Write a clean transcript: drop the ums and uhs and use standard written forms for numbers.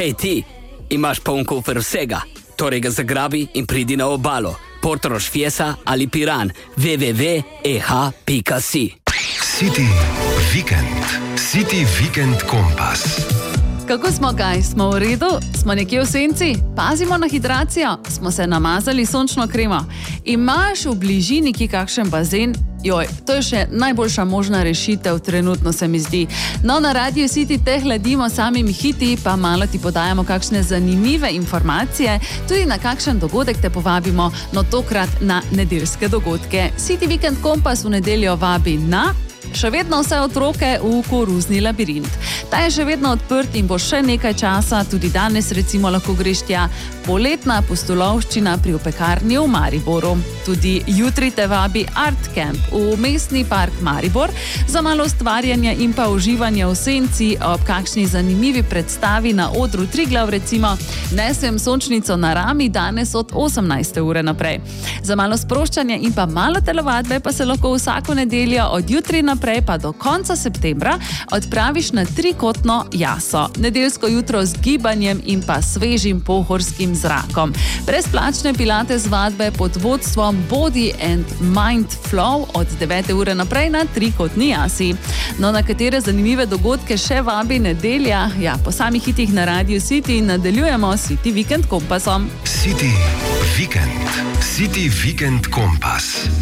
Hej ti, imaš poln kufer vsega, torej ga zagrabi in pridi na obalo. Portorož, Fiesa ali Piran, www.eh.si. City Weekend. City Weekend Kompas. Kako smo kaj? Smo v redu? Smo nekje v senci? Pazimo na hidracijo? Smo se namazali sončno kremo? Imaš v bližini kakšen bazen? Joj, to je še najboljša možna rešitev, trenutno se mi zdi. No, na Radio City te hladimo samimi hiti, pa malo ti podajamo kakšne zanimive informacije, tudi na kakšen dogodek te povabimo, no tokrat na nedeljske dogodke. City Weekend Kompas v nedeljo vabi na še vedno vse otroke v Koruzni labirint. Ta je še vedno odprt in bo še nekaj časa, tudi danes recimo lahko greš tja. Poletna pustolovščina pri opekarni v Mariboru. Tudi jutri te vabi Art Camp v Mestni park Maribor za malo ustvarjanja in pa uživanja v senci ob kakšni zanimivi predstavi na odru Triglav recimo. Nesem sončnico na rami danes od 18. ure naprej. Za malo sproščanja in pa malo telovadbe pa se lahko vsako nedeljo od jutri naprej pa do konca septembra odpraviš na trikotno jaso. Nedeljsko jutro z gibanjem in pa svežim pohorskim zrakom. Brezplačne pilates vadbe pod vodstvom Body and Mind Flow od 9. ure naprej na trikotni jasi. No, na katere zanimive dogodke še vabi nedelja? Ja, po samih hitih na Radio City nadaljujemo City Weekend Kompasom. City Weekend. City Weekend Kompas.